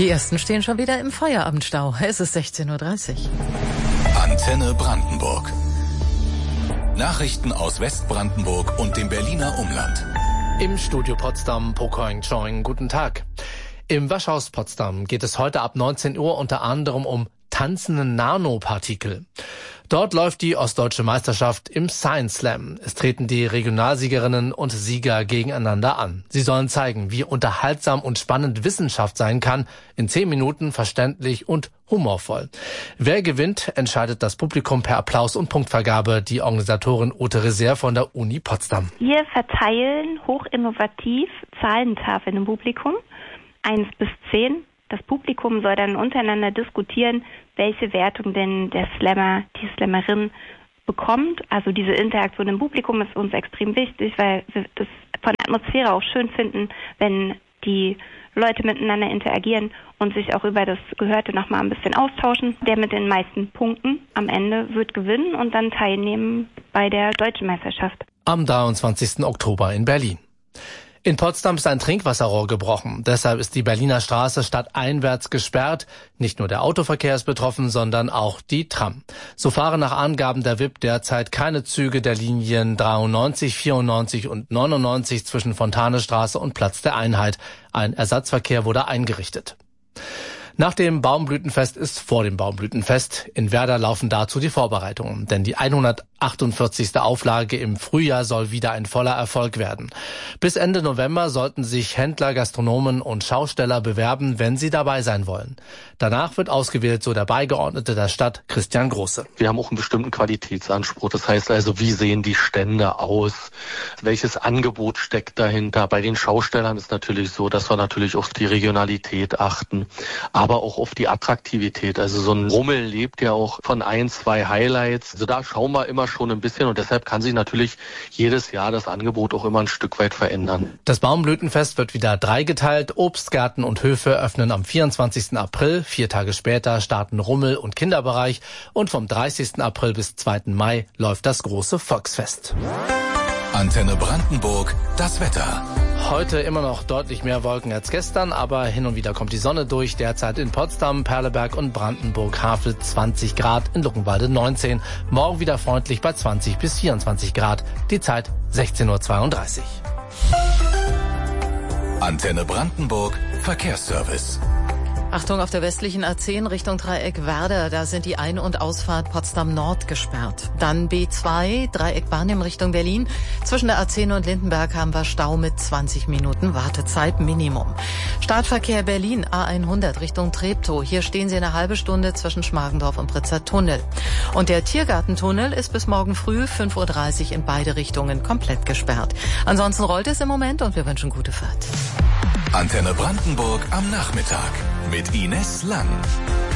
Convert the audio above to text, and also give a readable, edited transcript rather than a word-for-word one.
Die ersten stehen schon wieder im Feierabendstau. Es ist 16:30 Uhr. Antenne Brandenburg. Nachrichten aus Westbrandenburg und dem Berliner Umland. Im Studio Potsdam, Pocoing Choing, guten Tag. Im Waschhaus Potsdam geht es heute ab 19 Uhr unter anderem um tanzende Nanopartikel. Dort läuft die Ostdeutsche Meisterschaft im Science Slam. Es treten die Regionalsiegerinnen und Sieger gegeneinander an. Sie sollen zeigen, wie unterhaltsam und spannend Wissenschaft sein kann, in 10 Minuten verständlich und humorvoll. Wer gewinnt, entscheidet das Publikum per Applaus und Punktvergabe, die Organisatorin Ute Reser von der Uni Potsdam. Wir verteilen hochinnovativ Zahlentafeln im Publikum, 1 bis 10. Das Publikum soll dann untereinander diskutieren, welche Wertung denn der Slammer, die Slammerin bekommt. Also diese Interaktion im Publikum ist uns extrem wichtig, weil wir das von der Atmosphäre auch schön finden, wenn die Leute miteinander interagieren und sich auch über das Gehörte nochmal ein bisschen austauschen. Der mit den meisten Punkten am Ende wird gewinnen und dann teilnehmen bei der Deutschen Meisterschaft. Am 23. Oktober in Berlin. In Potsdam ist ein Trinkwasserrohr gebrochen. Deshalb ist die Berliner Straße stadteinwärts gesperrt. Nicht nur der Autoverkehr ist betroffen, sondern auch die Tram. So fahren nach Angaben der WIB derzeit keine Züge der Linien 93, 94 und 99 zwischen Fontanestraße und Platz der Einheit. Ein Ersatzverkehr wurde eingerichtet. Nach dem Baumblütenfest ist vor dem Baumblütenfest. In Werder laufen dazu die Vorbereitungen, denn die 148. Auflage im Frühjahr soll wieder ein voller Erfolg werden. Bis Ende November sollten sich Händler, Gastronomen und Schausteller bewerben, wenn sie dabei sein wollen. Danach wird ausgewählt, so der Beigeordnete der Stadt, Christian Große. Wir haben auch einen bestimmten Qualitätsanspruch. Das heißt also, wie sehen die Stände aus? Welches Angebot steckt dahinter? Bei den Schaustellern ist natürlich so, dass wir natürlich auf die Regionalität achten, aber auch auf die Attraktivität. Also so ein Rummel lebt ja auch von 1, 2 Highlights. Also da schauen wir immer schon ein bisschen und deshalb kann sich natürlich jedes Jahr das Angebot auch immer ein Stück weit verändern. Das Baumblütenfest wird wieder dreigeteilt. Obstgärten und Höfe öffnen am 24. April. 4 Tage später starten Rummel- und Kinderbereich und vom 30. April bis 2. Mai läuft das große Volksfest. Antenne Brandenburg, das Wetter. Heute immer noch deutlich mehr Wolken als gestern, aber hin und wieder kommt die Sonne durch. Derzeit in Potsdam, Perleberg und Brandenburg-Havel 20 Grad, in Luckenwalde 19. Morgen wieder freundlich bei 20 bis 24 Grad. Die Zeit 16:32 Uhr. Antenne Brandenburg, Verkehrsservice. Achtung, auf der westlichen A10 Richtung Dreieck Werder, da sind die Ein- und Ausfahrt Potsdam Nord gesperrt. Dann B2, Dreieck Barnim Richtung Berlin. Zwischen der A10 und Lindenberg haben wir Stau mit 20 Minuten Wartezeit Minimum. Startverkehr Berlin, A100 Richtung Treptow. Hier stehen Sie eine halbe Stunde zwischen Schmargendorf und Pritzer Tunnel. Und der Tiergartentunnel ist bis morgen früh 5:30 Uhr in beide Richtungen komplett gesperrt. Ansonsten rollt es im Moment und wir wünschen gute Fahrt. Antenne Brandenburg am Nachmittag mit Ines Lang.